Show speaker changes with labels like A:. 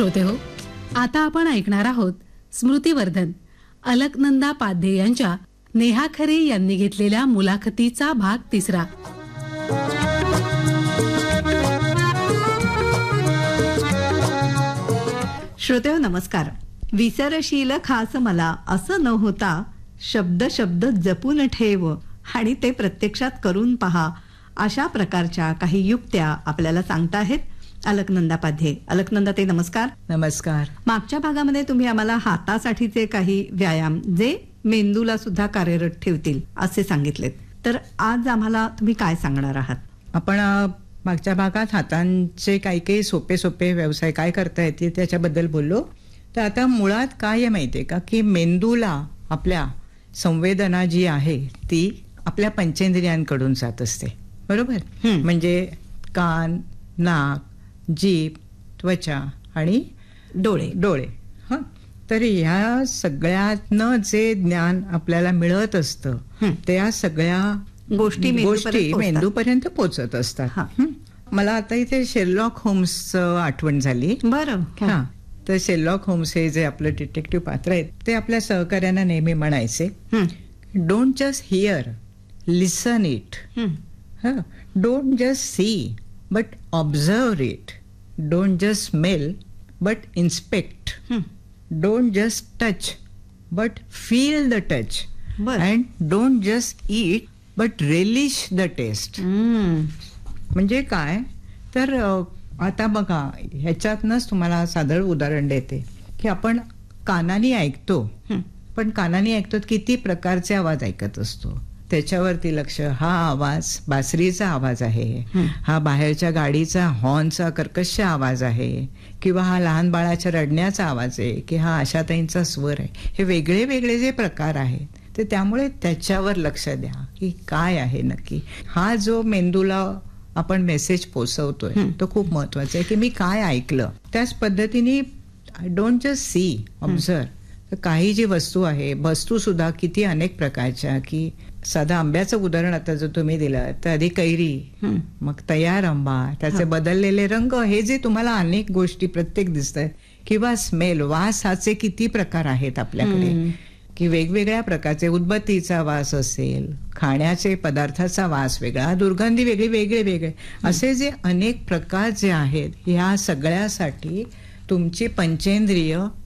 A: श्रोते हो, आता आपण ऐकणार आहोत स्मृतिवर्धन अलकनंदा पाध्ये यांच्या नेहा खरे यांनी घेतलेल्या मुलाखतीचा भाग 3.
B: श्रोते हो, नमस्कार. विसरशील खास मला असं न होता, शब्द शब्द जपून ठेव आणि ते प्रत्यक्षात करून पहा, अशा प्रकारच्या काही युक्त्या आपल्याला सांगता आहेत अलकनंदा पाध्ये. अलकनंदा ते नमस्कार.
C: नमस्कार.
B: मागच्या भागामध्ये तुम्ही आम्हाला हातासाठीचे काही व्यायाम जे मेंदूला सुद्धा कार्यरत ठेवतील असे सांगितलेत, तर आज आम्हाला तुम्ही काय सांगणार आहात?
C: आपण मागच्या भागात हातांचे काही काही सोपे सोपे व्यवसाय काय करता येते त्याच्याबद्दल बोललो. तर आता मुळात काय आहे माहितीये का, की मेंदूला आपल्या संवेदना जी आहे ती आपल्या पंचेंद्रियांकडून जात असते, बरोबर? म्हणजे कान, नाक, जीभ, त्वचा आणि डोळे. तर ह्या सगळ्यातनं जे ज्ञान आपल्याला मिळत असतं त्या सगळ्या गोष्टी मेंदूपर्यंत पोहोचत असतात. मला आता इथे शेरलॉक होम्सचं आठवण झाली.
B: बरं.
C: हा, तर शेरलॉक होम्स हे जे आपलं डिटेक्टिव्ह पात्र आहेत ते आपल्या सहकार्यांना नेहमी म्हणायचे, don't just here, listen it. Don't just see but observe it. Don't just smell but inspect. Don't just touch but feel the touch. And don't just eat but relish the taste. म्हणजे काय, तर आता बघा, ह्याच्यातनच तुम्हाला साधं उदाहरण देते की आपण कानाने ऐकतो, पण कानाने ऐकतो किती प्रकारचे आवाज ऐकत असतो त्याच्यावरती लक्ष. हा आवाज बासरीचा आवाज आहे, हा बाहेरच्या गाडीचा हॉर्नचा कर्कश आवाज आहे, किंवा हा लहान बाळाच्या रडण्याचा आवाज आहे, की हा आशाताईंचा स्वर आहे. हे वेगळे वेगळे जे प्रकार आहेत, तर त्यामुळे त्याच्यावर लक्ष द्या की काय आहे नक्की. हा जो मेंदूला आपण मेसेज पोचवतोय तो खूप महत्वाचा आहे, की मी काय ऐकलं. त्याच पद्धतीने डोंट जस्ट सी, ऑब्झर्व. तर काही जी वस्तू आहे, वस्तू सुद्धा किती अनेक प्रकारच्या, की साधा आंब्याचं उदाहरण आता जर तुम्ही दिलं तर आधी कैरी, मग तयार आंबा, त्याचे बदललेले रंग, हे जे तुम्हाला अनेक गोष्टी प्रत्येक दिसत आहेत, किंवा स्मेल, वास, हाचे किती प्रकार आहेत आपल्याकडे, की वेगवेगळ्या प्रकारचे. उदबत्तीचा वास असेल, खाण्याचे पदार्थाचा वास वेगळा, दुर्गंधी वेगळी, वेगळे वेगळे असे जे अनेक प्रकार जे आहेत, ह्या सगळ्यासाठी तुमची पंचेंद्रिय